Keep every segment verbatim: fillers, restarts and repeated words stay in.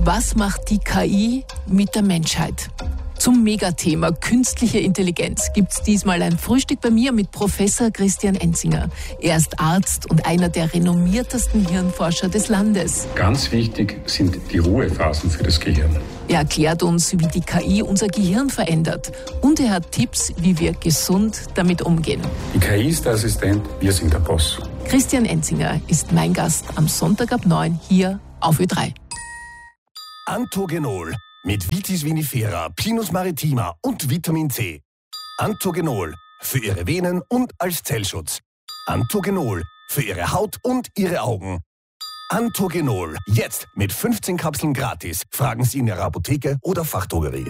Was macht die K I mit der Menschheit? Zum Megathema künstliche Intelligenz gibt's diesmal ein Frühstück bei mir mit Professor Christian Enzinger. Er ist Arzt und einer der renommiertesten Hirnforscher des Landes. Ganz wichtig sind die Ruhephasen für das Gehirn. Er erklärt uns, wie die K I unser Gehirn verändert. Und er hat Tipps, wie wir gesund damit umgehen. Die K I ist der Assistent, wir sind der Boss. Christian Enzinger ist mein Gast am Sonntag ab neun hier auf Ö drei. Antogenol mit Vitis vinifera, Pinus maritima und Vitamin C. Antogenol für Ihre Venen und als Zellschutz. Antogenol für Ihre Haut und Ihre Augen. Antogenol jetzt mit fünfzehn Kapseln gratis. Fragen Sie in Ihrer Apotheke oder Fachdrogerie.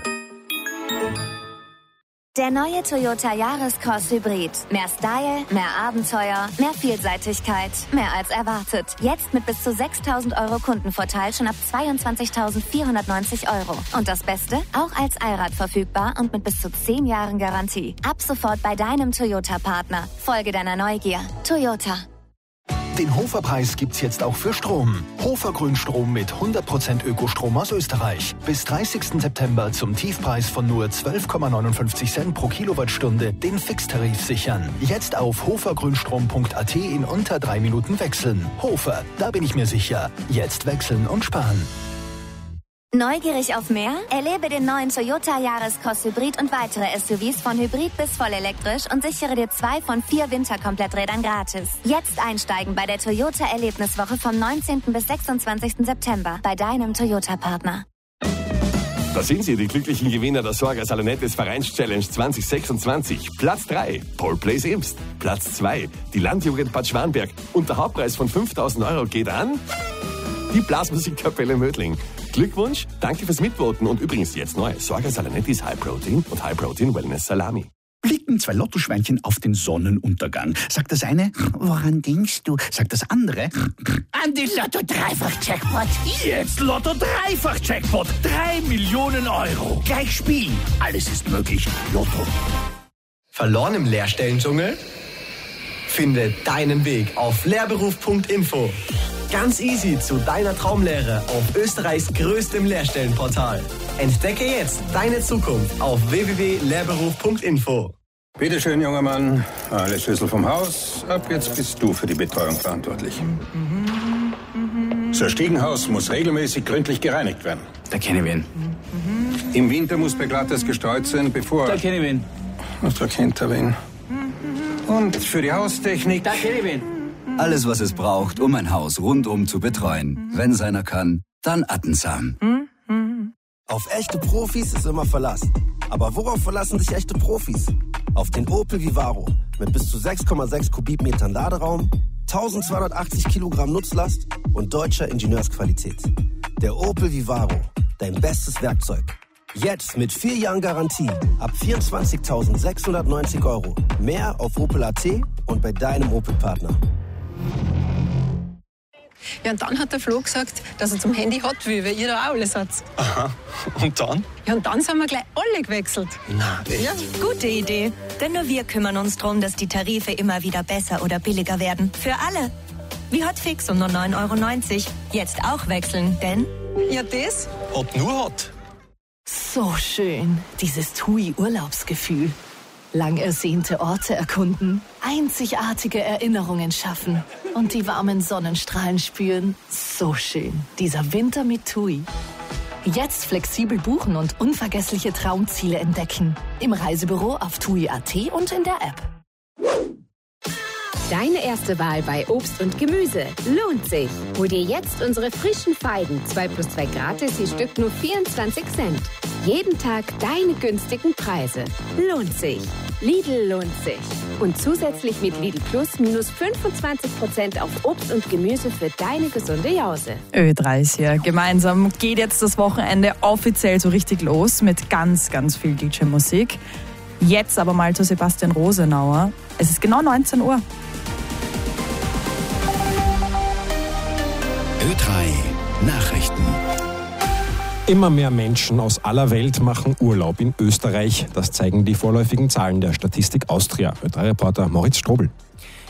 Der neue Toyota Yaris-Cross Hybrid. Mehr Style, mehr Abenteuer, mehr Vielseitigkeit, mehr als erwartet. Jetzt mit bis zu sechstausend Euro Kundenvorteil schon ab zweiundzwanzigtausendvierhundertneunzig Euro. Und das Beste? Auch als Allrad verfügbar und mit bis zu zehn Jahren Garantie. Ab sofort bei deinem Toyota-Partner. Folge deiner Neugier. Toyota. Den Hofer-Preis gibt's jetzt auch für Strom. Hofer Grünstrom mit hundert Prozent Ökostrom aus Österreich. Bis dreißigsten September zum Tiefpreis von nur zwölf Komma neunundfünfzig Cent pro Kilowattstunde den Fixtarif sichern. Jetzt auf hofergrünstrom punkt a t in unter drei Minuten wechseln. Hofer, da bin ich mir sicher. Jetzt wechseln und sparen. Neugierig auf mehr? Erlebe den neuen Toyota Yaris-Cross Hybrid und weitere S U Vs von Hybrid bis vollelektrisch und sichere dir zwei von vier Winterkompletträdern gratis. Jetzt einsteigen bei der Toyota Erlebniswoche vom neunzehnten bis sechsundzwanzigsten September bei deinem Toyota-Partner. Da sind sie, die glücklichen Gewinner der Sorga Salonettes Vereins-Challenge zwanzig sechsundzwanzig. Platz drei, Paul Place Imst. Platz zwei, die Landjugend Bad Schwanberg. Und der Hauptpreis von fünftausend Euro geht an die Blasmusikkapelle Mödling. Glückwunsch, danke fürs Mitvoten und übrigens jetzt neu. Sorga Salonettis High Protein und High Protein Wellness Salami. Blicken zwei Lottoschweinchen auf den Sonnenuntergang. Sagt das eine, woran denkst du? Sagt das andere, an die Lotto-Dreifach-Jackpot. Jetzt Lotto-Dreifach-Jackpot. Drei Millionen Euro. Gleich spielen. Alles ist möglich. Lotto. Verloren im Lehrstellendschungel? Finde deinen Weg auf lehrberuf punkt info. Ganz easy zu deiner Traumlehre auf Österreichs größtem Lehrstellenportal. Entdecke jetzt deine Zukunft auf w w w punkt lehrberuf punkt info. Bitte schön, junger Mann. Alle Schlüssel vom Haus. Ab jetzt bist du für die Betreuung verantwortlich. Das Stiegenhaus muss regelmäßig gründlich gereinigt werden. Da kenne ich wen. Im Winter muss Beglattes gestreut sein, bevor... Da kenne ich wen. Und da kennt er wen. Und für die Haustechnik... Da kenne ich wen. Alles, was es braucht, um ein Haus rundum zu betreuen. Wenn es einer kann, dann Attensam. Auf echte Profis ist immer Verlass. Aber worauf verlassen sich echte Profis? Auf den Opel Vivaro mit bis zu sechs Komma sechs Kubikmetern Laderaum, eintausendzweihundertachtzig Kilogramm Nutzlast und deutscher Ingenieursqualität. Der Opel Vivaro, dein bestes Werkzeug. Jetzt mit vier Jahren Garantie ab vierundzwanzigtausendsechshundertneunzig Euro. Mehr auf Opel Punkt a t und bei deinem Opel-Partner. Ja, und dann hat der Flo gesagt, dass er zum Handy hat will, weil ihr da auch alles habt. Aha. Und dann? Ja, und dann sind wir gleich alle gewechselt. Na, echt? Ja. Gute Idee. Denn nur wir kümmern uns darum, dass die Tarife immer wieder besser oder billiger werden. Für alle. Wie Hotfix um nur neun Euro neunzig. Jetzt auch wechseln, denn... Ja, das? Hot nur Hot. So schön, dieses Tui-Urlaubsgefühl. Lang ersehnte Orte erkunden, einzigartige Erinnerungen schaffen und die warmen Sonnenstrahlen spüren. So schön, dieser Winter mit Tui. Jetzt flexibel buchen und unvergessliche Traumziele entdecken. Im Reisebüro auf tui punkt a t und in der App. Deine erste Wahl bei Obst und Gemüse lohnt sich. Hol dir jetzt unsere frischen Feigen. zwei plus zwei gratis, je Stück nur vierundzwanzig Cent. Jeden Tag deine günstigen Preise. Lohnt sich. Lidl lohnt sich. Und zusätzlich mit Lidl Plus minus fünfundzwanzig Prozent auf Obst und Gemüse für deine gesunde Jause. Ö drei ist hier. Gemeinsam geht jetzt das Wochenende offiziell so richtig los mit ganz, ganz viel D J-Musik. Jetzt aber mal zu Sebastian Rosenauer. Es ist genau neunzehn Uhr. Ö drei Nachrichten. Immer mehr Menschen aus aller Welt machen Urlaub in Österreich. Das zeigen die vorläufigen Zahlen der Statistik Austria. Ö drei Reporter Moritz Strobel.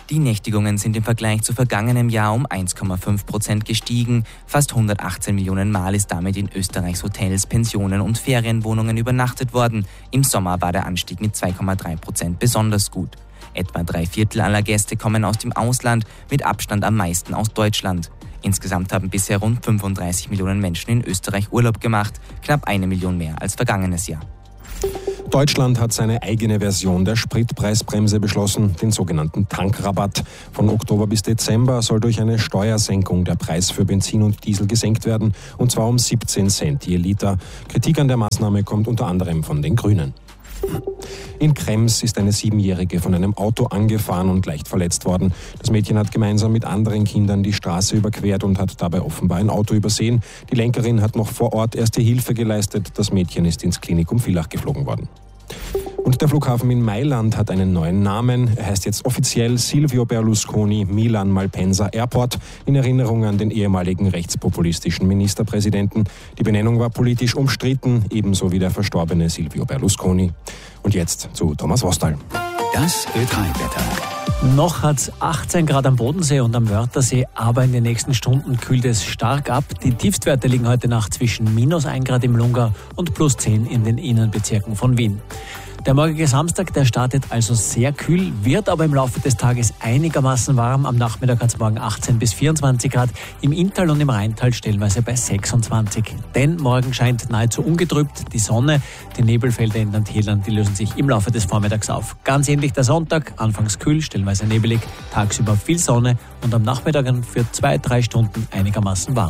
Die Nächtigungen sind im Vergleich zu vergangenem Jahr um eins Komma fünf Prozent gestiegen. Fast hundertachtzehn Millionen Mal ist damit in Österreichs Hotels, Pensionen und Ferienwohnungen übernachtet worden. Im Sommer war der Anstieg mit zwei Komma drei Prozent besonders gut. Etwa drei Viertel aller Gäste kommen aus dem Ausland, mit Abstand am meisten aus Deutschland. Insgesamt haben bisher rund fünfunddreißig Millionen Menschen in Österreich Urlaub gemacht, knapp eine Million mehr als vergangenes Jahr. Deutschland hat seine eigene Version der Spritpreisbremse beschlossen, den sogenannten Tankrabatt. Von Oktober bis Dezember soll durch eine Steuersenkung der Preis für Benzin und Diesel gesenkt werden, und zwar um siebzehn Cent je Liter. Kritik an der Maßnahme kommt unter anderem von den Grünen. In Krems ist eine Siebenjährige von einem Auto angefahren und leicht verletzt worden. Das Mädchen hat gemeinsam mit anderen Kindern die Straße überquert und hat dabei offenbar ein Auto übersehen. Die Lenkerin hat noch vor Ort erste Hilfe geleistet. Das Mädchen ist ins Klinikum Villach geflogen worden. Und der Flughafen in Mailand hat einen neuen Namen. Er heißt jetzt offiziell Silvio Berlusconi Milan Malpensa Airport, in Erinnerung an den ehemaligen rechtspopulistischen Ministerpräsidenten. Die Benennung war politisch umstritten, ebenso wie der verstorbene Silvio Berlusconi. Und jetzt zu Thomas Wostal. Das Ö drei Wetter. Noch hat es achtzehn Grad am Bodensee und am Wörthersee, aber in den nächsten Stunden kühlt es stark ab. Die Tiefstwerte liegen heute Nacht zwischen minus ein Grad im Lungau und plus zehn in den Innenbezirken von Wien. Der morgige Samstag, der startet also sehr kühl, wird aber im Laufe des Tages einigermaßen warm. Am Nachmittag hat es morgen achtzehn bis vierundzwanzig Grad, im Inntal und im Rheintal stellenweise bei sechsundzwanzig. Denn morgen scheint nahezu ungetrübt die Sonne. Die Nebelfelder in den Tälern, die lösen sich im Laufe des Vormittags auf. Ganz ähnlich der Sonntag, anfangs kühl, stellenweise nebelig, tagsüber viel Sonne und am Nachmittag für zwei, drei Stunden einigermaßen warm.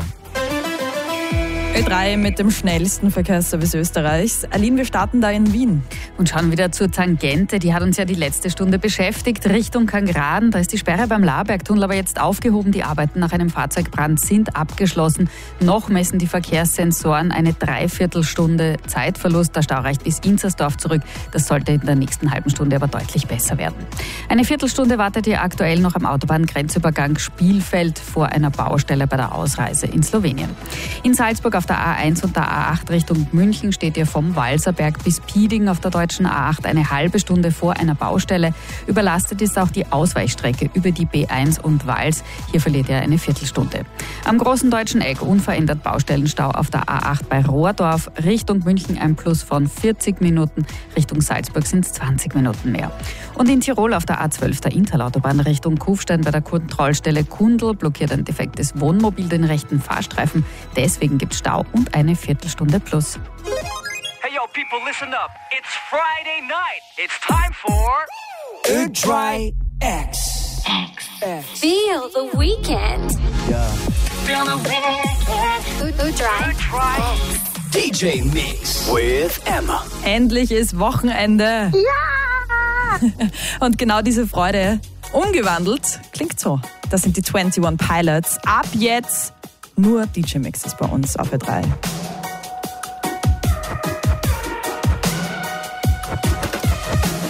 Ö drei mit dem schnellsten Verkehrsservice Österreichs. Aline, wir starten da in Wien. Und schauen wieder zur Tangente. Die hat uns ja die letzte Stunde beschäftigt. Richtung Kangraden, da ist die Sperre beim Labergtunnel aber jetzt aufgehoben. Die Arbeiten nach einem Fahrzeugbrand sind abgeschlossen. Noch messen die Verkehrssensoren eine Dreiviertelstunde Zeitverlust. Der Stau reicht bis Inzersdorf zurück. Das sollte in der nächsten halben Stunde aber deutlich besser werden. Eine Viertelstunde wartet ihr aktuell noch am Autobahngrenzübergang Spielfeld vor einer Baustelle bei der Ausreise in Slowenien. In Salzburg auf der A eins und der A acht Richtung München steht ihr vom Walserberg bis Pieding auf der deutschen A acht eine halbe Stunde vor einer Baustelle. Überlastet ist auch die Ausweichstrecke über die B eins und Wals. Hier verliert ihr eine Viertelstunde. Am großen deutschen Eck unverändert Baustellenstau auf der A acht bei Rohrdorf. Richtung München ein Plus von vierzig Minuten. Richtung Salzburg sind es zwanzig Minuten mehr. Und in Tirol auf der A zwölf der Intalautobahn Richtung Kufstein bei der Kontrollstelle Kundl blockiert ein defektes Wohnmobil den rechten Fahrstreifen. Deswegen gibt es Stau und eine Viertelstunde plus. Hey yo, people, listen up. It's Friday night. It's time for Ö drei X. X. Feel the weekend. Yeah. Feel the weekend. Ö drei X. D J Mix with Emma. Endlich ist Wochenende. Ja! Und genau diese Freude umgewandelt klingt so. Das sind die einundzwanzig Pilots. Ab jetzt nur D J Mixes bei uns auf Ö drei.